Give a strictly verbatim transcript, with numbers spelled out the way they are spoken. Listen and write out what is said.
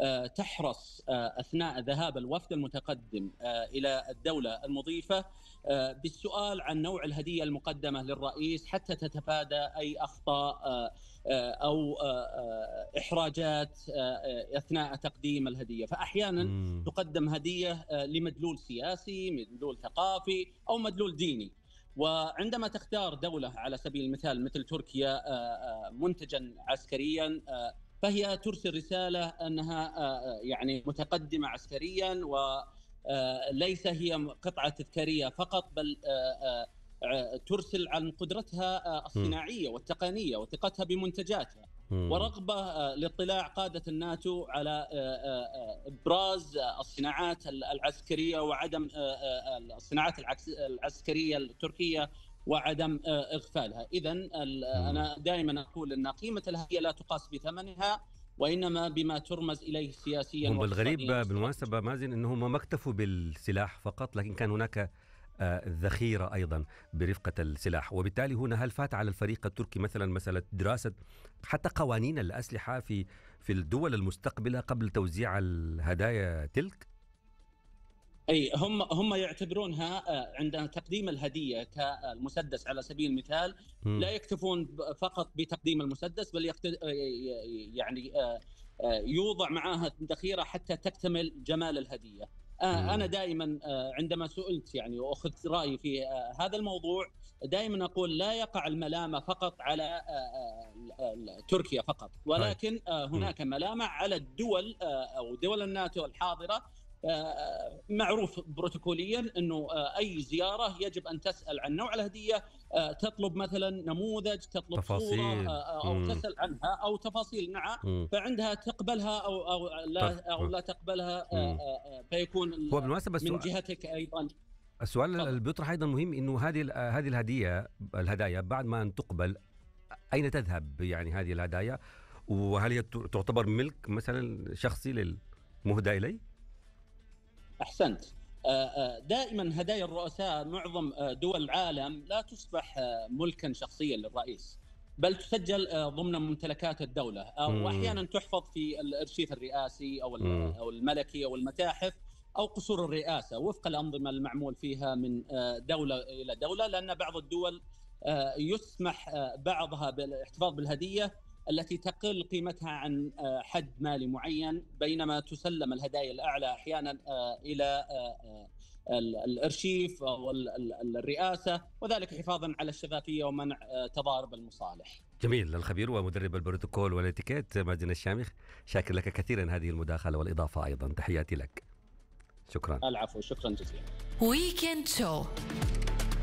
تحرص أثناء ذهاب الوفد المتقدم إلى الدولة المضيفة بالسؤال عن نوع الهدية المقدمة للرئيس حتى تتفادى أي أخطاء أو إحراجات أثناء تقديم الهدية. فأحيانا مم. تقدم هدية لمدلول سياسي، مدلول ثقافي أو مدلول ديني. وعندما تختار دولة على سبيل المثال مثل تركيا منتجا عسكريا، فهي ترسل رسالة أنها يعني متقدمة عسكريا، وليس هي قطعة تذكارية فقط، بل ترسل عن قدرتها الصناعية والتقنية وثقتها بمنتجاتها ورغبة لاطلاع قادة الناتو على إبراز الصناعات العسكرية وعدم الصناعات العسكرية التركية وعدم إغفالها. إذن أنا دائما أقول أن قيمة الهدية لا تقاس بثمنها وإنما بما ترمز إليه سياسيا. هم بالغريب بالمناسبة مازن أنهم ما اكتفوا بالسلاح فقط، لكن كان هناك الذخيرة أيضا برفقة السلاح، وبالتالي هنا هل فات على الفريق التركي مثلا مسألة دراسة حتى قوانين الأسلحة في في الدول المستقبلة قبل توزيع الهدايا تلك؟ أي هم هم يعتبرونها عند تقديم الهدية كالمسدس على سبيل المثال م. لا يكتفون فقط بتقديم المسدس، بل يقت... يعني يوضع معها ذخيرة حتى تكتمل جمال الهدية. أنا دائما عندما سئلت يعني وأخذ رأيي في هذا الموضوع دائما أقول لا يقع الملامة فقط على تركيا فقط، ولكن هناك ملامة على الدول أو دول الناتو الحاضرة. معروف بروتوكوليا أنه أي زيارة يجب أن تسأل عن نوع الهدية، تطلب مثلا نموذج، تطلب تفاصيل. صورة أو مم. تسأل عنها أو تفاصيل. نعم مم. فعندها تقبلها أو أو لا أو لا تقبلها. مم. فيكون من جهتك أيضا. السؤال اللي بيطرح أيضا مهم إنه هذه هذه الهدية الهدايا بعد ما أن تقبل أين تذهب؟ يعني هذه الهدايا وهل هي تعتبر ملك مثلا شخصي للمهدى إليه؟ أحسنت. دائما هدايا الرؤساء معظم دول العالم لا تصبح ملكا شخصيا للرئيس، بل تسجل ضمن ممتلكات الدولة، وأحيانا تحفظ في الأرشيف الرئاسي أو أو الملكي أو المتاحف أو قصور الرئاسة وفق الأنظمة المعمول فيها من دولة إلى دولة، لأن بعض الدول يسمح بعضها بالاحتفاظ بالهدية التي تقل قيمتها عن حد مالي معين، بينما تسلم الهدايا الأعلى أحيانا إلى الأرشيف أو الرئاسة، وذلك حفاظا على الشفافية ومنع تضارب المصالح. جميل. الخبير ومدرب البروتوكول والاتيكيت مازن الشامخ، شاكر لك كثيرا هذه المداخلة والإضافة أيضا، تحياتي لك. شكرا. العفو، شكرا جزيلا. ويكند شو